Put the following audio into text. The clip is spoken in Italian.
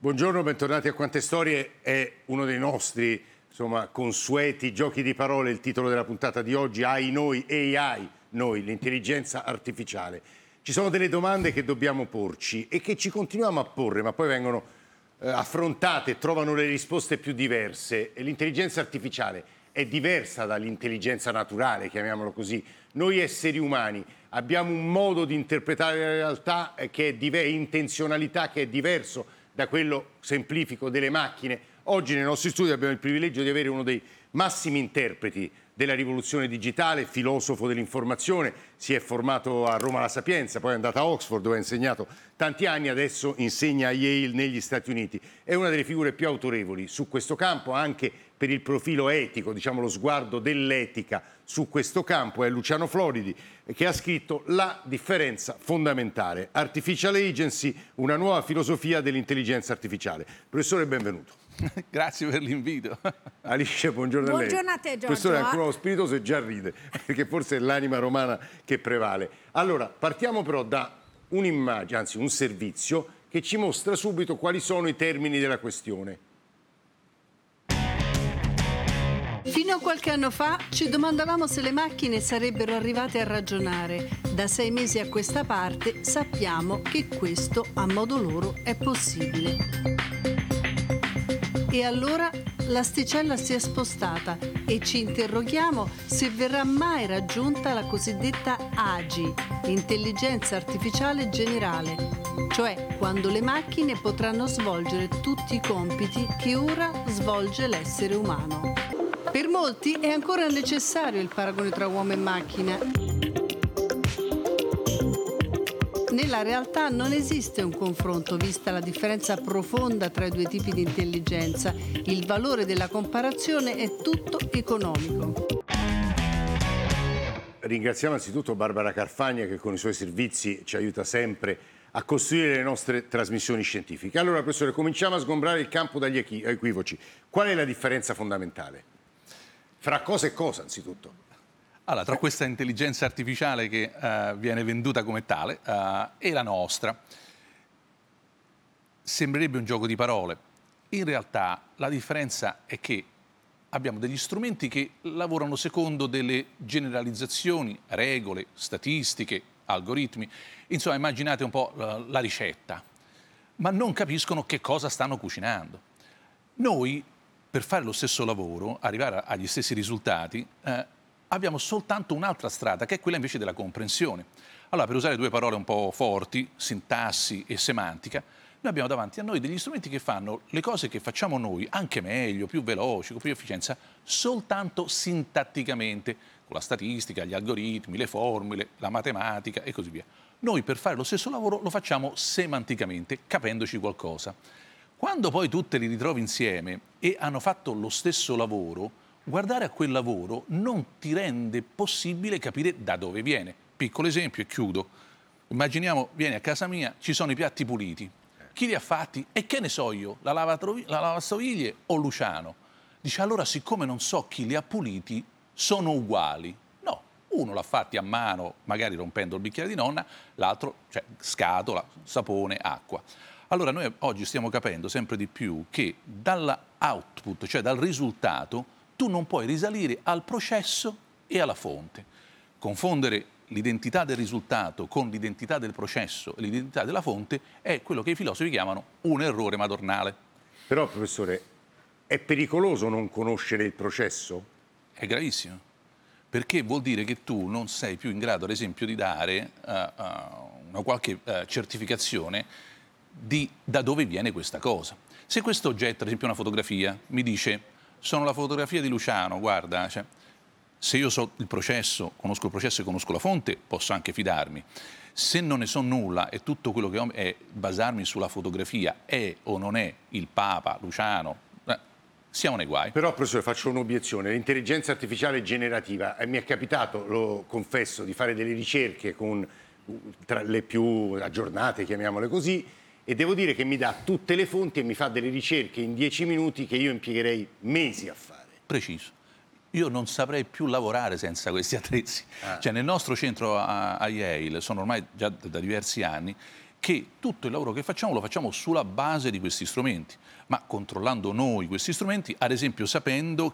Buongiorno, bentornati a Quante Storie. È uno dei nostri, consueti giochi di parole il titolo della puntata di oggi. AI, noi, AI, noi, l'intelligenza artificiale. Ci sono delle domande che dobbiamo porci e che ci continuiamo a porre, ma poi vengono affrontate e trovano le risposte più diverse. E l'intelligenza artificiale è diversa dall'intelligenza naturale, chiamiamolo così. Noi esseri umani abbiamo un modo di interpretare la realtà che è intenzionalità che è diverso da quello semplifico delle macchine. Oggi nei nostri studi abbiamo il privilegio di avere uno dei massimi interpreti della rivoluzione digitale, filosofo dell'informazione, si è formato a Roma La Sapienza, poi è andato a Oxford dove ha insegnato tanti anni, adesso insegna a Yale negli Stati Uniti. È una delle figure più autorevoli su questo campo, anche per il profilo etico, diciamo lo sguardo dell'etica su questo campo. È Luciano Floridi che ha scritto La differenza fondamentale, Artificial Agency, una nuova filosofia dell'intelligenza artificiale. Professore, benvenuto. Grazie per l'invito. Alice, buongiorno a lei. Buongiorno a te, Giorgio. Professore è ancora uno spiritoso e già ride, perché forse è l'anima romana che prevale. Allora, partiamo però da un'immagine, anzi un servizio, che ci mostra subito quali sono i termini della questione. Fino a qualche anno fa ci domandavamo se le macchine sarebbero arrivate a ragionare. Da 6 mesi a questa parte sappiamo che questo, a modo loro, è possibile. E allora l'asticella si è spostata e ci interroghiamo se verrà mai raggiunta la cosiddetta AGI, intelligenza artificiale generale, cioè quando le macchine potranno svolgere tutti i compiti che ora svolge l'essere umano. Per molti è ancora necessario il paragone tra uomo e macchina. Nella realtà non esiste un confronto, vista la differenza profonda tra i due tipi di intelligenza. Il valore della comparazione è tutto economico. Ringraziamo anzitutto Barbara Carfagna che con i suoi servizi ci aiuta sempre a costruire le nostre trasmissioni scientifiche. Allora, professore, cominciamo a sgombrare il campo dagli equivoci. Qual è la differenza fondamentale? Fra cosa e cosa, anzitutto? Allora, tra questa intelligenza artificiale che viene venduta come tale e la nostra, sembrerebbe un gioco di parole. In realtà la differenza è che abbiamo degli strumenti che lavorano secondo delle generalizzazioni, regole, statistiche, algoritmi. Insomma, immaginate un po' la ricetta, ma non capiscono che cosa stanno cucinando. Noi, per fare lo stesso lavoro, arrivare agli stessi risultati, abbiamo soltanto un'altra strada, che è quella invece della comprensione. Allora, per usare due parole un po' forti, sintassi e semantica, noi abbiamo davanti a noi degli strumenti che fanno le cose che facciamo noi, anche meglio, più veloci, con più efficienza, soltanto sintatticamente, con la statistica, gli algoritmi, le formule, la matematica e così via. Noi per fare lo stesso lavoro lo facciamo semanticamente, capendoci qualcosa. Quando poi tu te li ritrovi insieme e hanno fatto lo stesso lavoro, guardare a quel lavoro non ti rende possibile capire da dove viene. Piccolo esempio e chiudo. Immaginiamo, vieni a casa mia, ci sono i piatti puliti. Chi li ha fatti? E che ne so io? La lavastoviglie o Luciano? Dice, allora siccome non so chi li ha puliti, sono uguali. No, uno l'ha fatti a mano, magari rompendo il bicchiere di nonna, l'altro, cioè scatola, sapone, acqua. Allora noi oggi stiamo capendo sempre di più che dall'output, cioè dal risultato, tu non puoi risalire al processo e alla fonte. Confondere l'identità del risultato con l'identità del processo e l'identità della fonte è quello che i filosofi chiamano un errore madornale. Però, professore, è pericoloso non conoscere il processo? È gravissimo, perché vuol dire che tu non sei più in grado, ad esempio, di dare una qualche certificazione di da dove viene questa cosa. Se questo oggetto, ad esempio una fotografia, mi dice sono la fotografia di Luciano, guarda, cioè, se io so il processo e conosco la fonte, posso anche fidarmi. Se non ne so nulla e tutto quello che ho è basarmi sulla fotografia, è o non è il Papa, Luciano, siamo nei guai. Però, professore, faccio un'obiezione. L'intelligenza artificiale generativa, mi è capitato, lo confesso, di fare delle ricerche tra le più aggiornate, chiamiamole così, e devo dire che mi dà tutte le fonti e mi fa delle ricerche in 10 minuti che io impiegherei mesi a fare. Preciso. Io non saprei più lavorare senza questi attrezzi. Cioè, nel nostro centro a Yale sono ormai già da diversi anni che tutto il lavoro che facciamo lo facciamo sulla base di questi strumenti, ma controllando noi questi strumenti, ad esempio sapendo